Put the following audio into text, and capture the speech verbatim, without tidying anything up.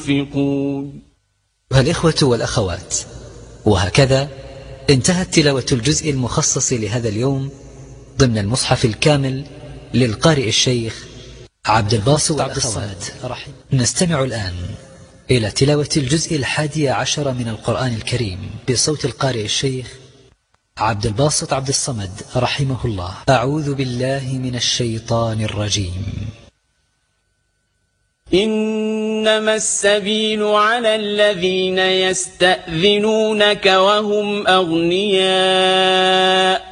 ينفقون. الإخوة والأخوات، وهكذا انتهت تلاوة الجزء المخصص لهذا اليوم ضمن المصحف الكامل للقارئ الشيخ عبد الباسط عبد الصمد. نستمع الآن إلى تلاوة الجزء الحادي عشر من القرآن الكريم بصوت القارئ الشيخ عبد الباسط عبد الصمد رحمه الله. أعوذ بالله من الشيطان الرجيم. إنما السبيل على الذين يستأذنونك وهم أغنياء